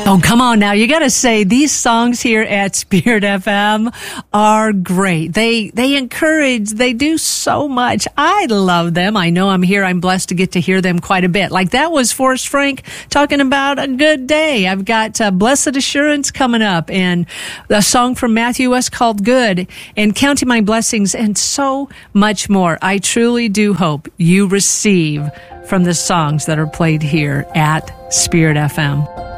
Oh, come on now. You got to say these songs here at Spirit FM are great. They encourage, they do so much. I love them. I know I'm here. I'm blessed to get to hear them quite a bit. Like that was Forrest Frank talking about a good day. I've got Blessed Assurance coming up and a song from Matthew West called Good and Counting My Blessings and so much more. I truly do hope you receive from the songs that are played here at Spirit FM.